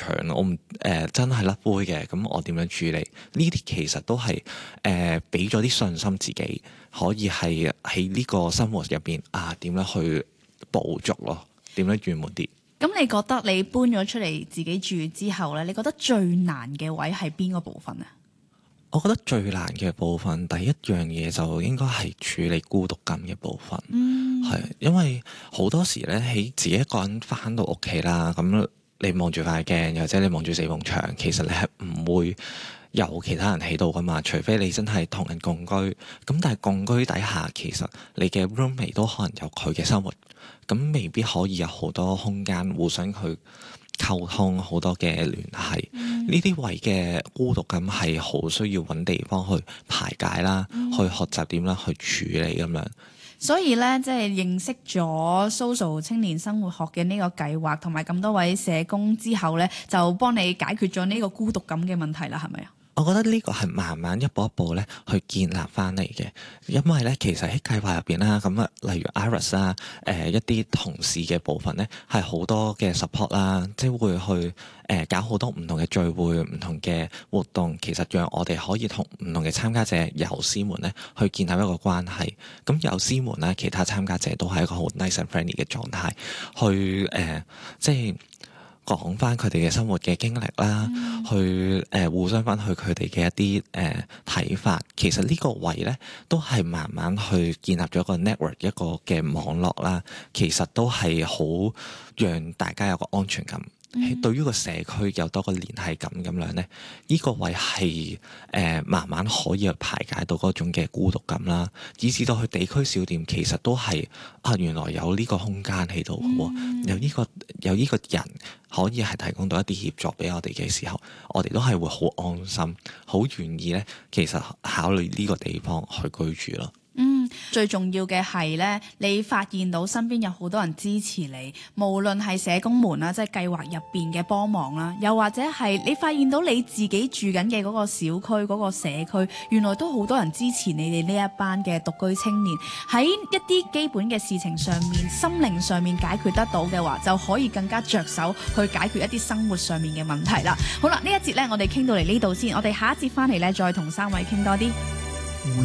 牆，我唔真係甩杯嘅，咁我點樣處理？呢啲其實都係俾咗啲信心自己，可以係喺呢個生活入邊點樣去捕捉咯，點樣圓滿啲。 咁你覺得你搬咗出嚟自己住之後咧，你覺得最難嘅位係邊個部分啊？ 我覺得最難嘅部分，第一樣嘢就應該係處理孤獨感嘅部分。係因為好多時咧喺自己一個人返到屋企啦，咁你望住塊鏡，又或者你望住四埲牆，其實你係唔會有其他人喺度噶嘛，除非你真係同人共居。咁但係共居底下，其實你嘅 roommate 都可能有佢嘅生活，咁未必可以有好多空間互相去溝通，好多嘅聯繫。呢啲位嘅孤獨感係好需要揾地方去排解啦，去學習點樣去處理咁樣。 所以咧，即係認識咗 Soso 青年生活學嘅呢個計劃，同埋咁多位社工之後咧，就幫你解決咗呢個孤獨感嘅問題啦，係咪啊？ 我覺得呢個係慢慢一步一步咧去建立翻嚟嘅，因為咧其實喺計劃入邊啦，咁例如 Iris 啦，一啲同事嘅部分咧係好多嘅 support 啦，即係會去搞好多唔同嘅聚會、唔同嘅活動，其實讓我哋可以同唔同嘅參加者友師們咧去建立一個關係。咁友師們咧，其他參加者都係一個好 nice and friendly 嘅狀態，去即係講翻佢哋嘅生活嘅經歷啦，去互相分享佢哋嘅一啲睇法。其實呢個位咧都係慢慢去建立咗一個 network 一個嘅網絡啦。其實都係好讓大家有個安全感。對於個社區有多個聯繫感咁樣咧，呢個位係慢慢可以去排解到嗰種嘅孤獨感啦，以至到去地區小店其實都係原來有呢個空間喺度嘅喎，有呢個人可以係提供到一啲協助俾我哋嘅時候，我哋都係會好安心，好願意咧，其實考慮呢個地方去居住咯。 最重要嘅係咧，你發現到身邊有好多人支持你，無論係社工們啦，即係計劃入邊嘅幫忙啦，又或者係你發現到你自己住緊嘅嗰個小區、嗰個社區，原來都好多人支持你哋呢一班嘅獨居青年。喺一啲基本嘅事情上面、心靈上面解決得到嘅話，就可以更加着手去解決一啲生活上面嘅問題啦。好啦，呢一節咧，我哋傾到嚟呢度先，我哋下一節翻嚟咧，再同三位傾多啲。